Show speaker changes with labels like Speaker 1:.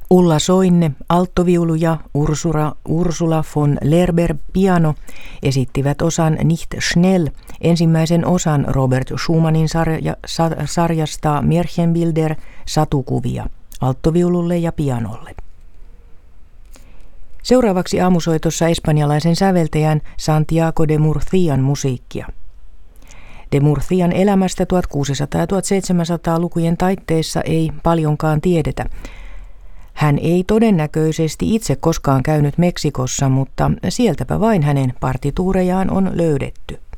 Speaker 1: Ulla Soinne, alttoviulu ja Ursula von Lerber piano esittivät osan Nicht schnell, ensimmäisen osan Robert Schumannin sarjasta Märchenbilder, satukuvia, alttoviululle ja pianolle. Seuraavaksi aamusoitossa espanjalaisen säveltäjän Santiago de Murcian musiikkia. De Murcian elämästä 1600- ja 1700-lukujen taitteessa ei paljonkaan tiedetä. Hän ei todennäköisesti itse koskaan käynyt Meksikossa, mutta sieltäpä vain hänen partituurejaan on löydetty.